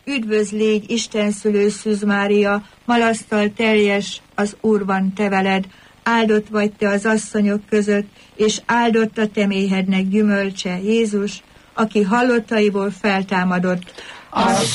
Üdvözl légy, Isten szülő Szűz Mária, malasztal teljes az Úr van te veled, áldott vagy te az asszonyok között, és áldott a te méhednek gyümölcse, Jézus, aki hallottaiból feltámadott.